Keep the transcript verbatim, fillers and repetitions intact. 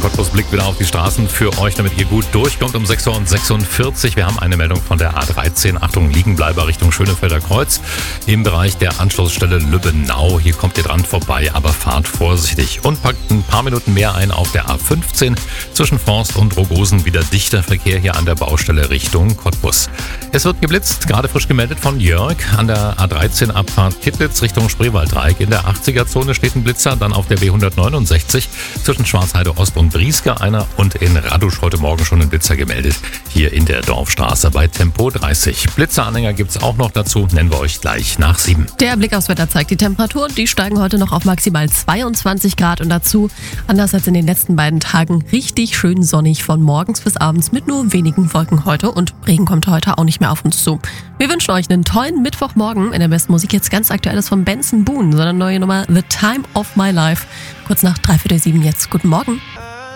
Cottbus blickt wieder auf die Straßen für euch, damit ihr gut durchkommt um sechs Uhr sechsundvierzig. Wir haben eine Meldung von der A dreizehn. Achtung, Liegenbleiber Richtung Schönefelder Kreuz. Im Bereich der Anschlussstelle Lübbenau. Hier kommt ihr dran vorbei, aber fahrt vorsichtig. Und packt ein paar Minuten mehr ein auf der A fünfzehn. Zwischen Forst und Rogosen wieder dichter Verkehr hier an der Baustelle Richtung Cottbus. Es wird geblitzt, gerade frisch gemeldet von Jörg. An der A dreizehn Abfahrt Kittlitz Richtung Spreewalddreieck. In der achtziger-Zone steht ein Blitzer, dann auf der B hundertneunundsechzig zwischen Schwarzheide Ost und Brieske einer und in Radusch heute Morgen schon ein Blitzer gemeldet. Hier in der Dorfstraße bei Tempo dreißig. Blitzeranhänger gibt's auch noch dazu, nennen wir euch gleich nach sieben. Der Blick aufs Wetter zeigt die Temperaturen. Die steigen heute noch auf maximal zweiundzwanzig Grad und dazu, anders als in den letzten beiden Tagen, richtig schön sonnig von morgens bis abends mit nur wenigen Wolken heute und Regen kommt heute auch nicht mehr auf uns zu. Wir wünschen euch einen tollen Mittwochmorgen. In der besten Musik jetzt ganz aktuelles von Benson Boone, seine neue Nummer The Time of My Life. Kurz nach dreiviertel sieben jetzt. Guten Morgen.